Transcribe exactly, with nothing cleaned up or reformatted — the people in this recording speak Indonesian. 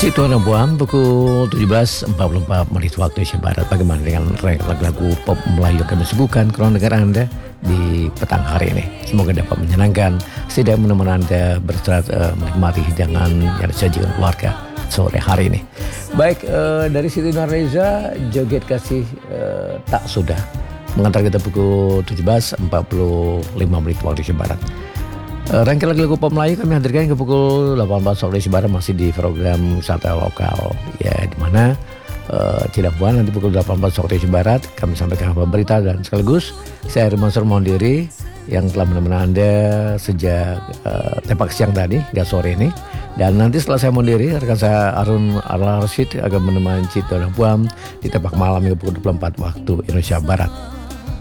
Cik Tuan dan Puan, pukul tujuh belas empat puluh empat menit waktu Indonesia Barat. Bagaimana dengan lagu-lagu pop Melayu yang kami suguhkan ke ruang dengar Anda di petang hari ini? Semoga dapat menyenangkan, setidaknya menemani Anda beristirahat, uh, menikmati hidangan yang disajikan keluarga sore hari ini. Baik, uh, dari Siti Nurhaliza, Joget Kasih uh, Tak Sudah mengantar kita pukul tujuh belas empat puluh lima menit waktu Indonesia Barat. Uh, rangkaian lagu-lagu pop Melayu kami hadirkan ke pukul delapan belas waktu Indonesia Barat, masih di program wisata lokal ya, di mana uh, tidak puan nanti pukul delapan belas waktu Indonesia Barat kami sampaikan kabar berita, dan sekaligus saya Herman mohon diri yang telah menemani Anda sejak uh, tepak siang tadi hingga sore ini. Dan nanti setelah saya mohon diri, rekan saya Arun Al Rashid akan menemani Cik Tuan dan Puan di tepak malam hingga pukul dua puluh empat waktu Indonesia Barat.